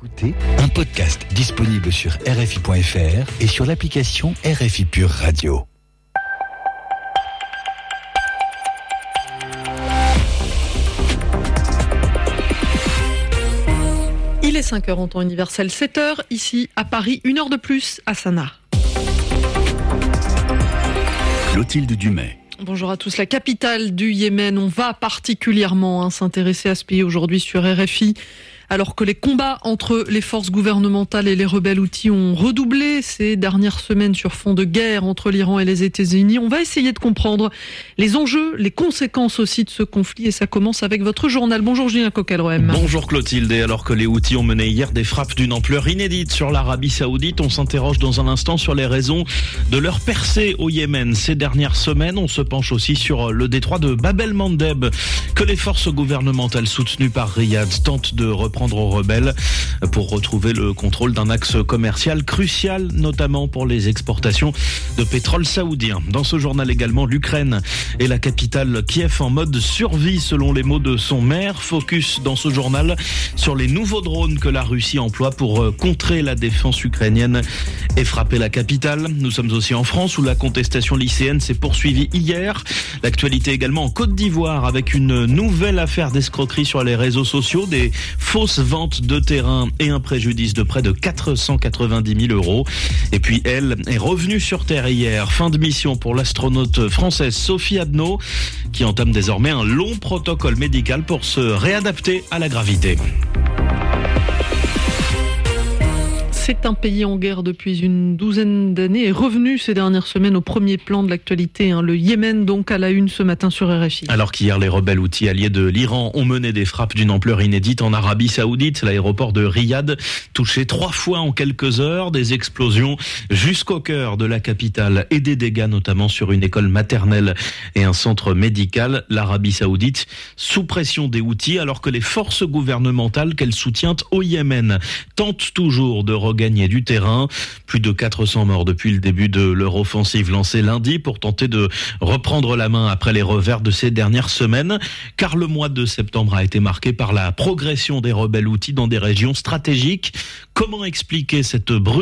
Écoutez un podcast disponible sur RFI.fr et sur l'application RFI Pure Radio. Il est 5h en temps universel, 7h ici à Paris, 1 heure de plus à Sanaa. Clotilde Dumais. Bonjour à tous. La capitale du Yémen, on va particulièrement s'intéresser à ce pays aujourd'hui sur RFI. Alors que les combats entre les forces gouvernementales et les rebelles houthis ont redoublé ces dernières semaines sur fond de guerre entre l'Iran et les États-Unis, on va essayer de comprendre les enjeux, les conséquences aussi de ce conflit et ça commence avec votre journal. Bonjour Julien Coquelroem. Bonjour Clotilde. Et alors que les houthis ont mené hier des frappes d'une ampleur inédite sur l'Arabie Saoudite, on s'interroge dans un instant sur les raisons de leur percée au Yémen. Ces dernières semaines, on se penche aussi sur le détroit de Bab el-Mandeb que les forces gouvernementales soutenues par Riyad tentent de reprendre aux rebelles pour retrouver le contrôle d'un axe commercial crucial, notamment pour les exportations de pétrole saoudien. Dans ce journal également, l'Ukraine et la capitale Kiev en mode survie selon les mots de son maire. Focus dans ce journal sur les nouveaux drones que la Russie emploie pour contrer la défense ukrainienne et frapper la capitale. Nous sommes aussi en France où la contestation lycéenne s'est poursuivie hier. L'actualité également en Côte d'Ivoire avec une nouvelle affaire d'escroquerie sur les réseaux sociaux, des fausses ventes de terrain et un préjudice de près de 490 000 euros. Et puis elle est revenue sur Terre hier. Fin de mission pour l'astronaute française Sophie Adno qui entame désormais un long protocole médical pour se réadapter à la gravité. C'est un pays en guerre depuis une douzaine d'années et revenu ces dernières semaines au premier plan de l'actualité. Le Yémen donc à la une ce matin sur RFI. Alors qu'hier les rebelles houthis alliés de l'Iran ont mené des frappes d'une ampleur inédite en Arabie Saoudite, l'aéroport de Riyad touché 3 fois en quelques heures, des explosions jusqu'au cœur de la capitale et des dégâts notamment sur une école maternelle et un centre médical. L'Arabie Saoudite sous pression des houthis alors que les forces gouvernementales qu'elle soutient au Yémen tentent toujours de gagner du terrain. Plus de 400 morts depuis le début de leur offensive lancée lundi pour tenter de reprendre la main après les revers de ces dernières semaines. Car le mois de septembre a été marqué par la progression des rebelles houthis dans des régions stratégiques. Comment expliquer cette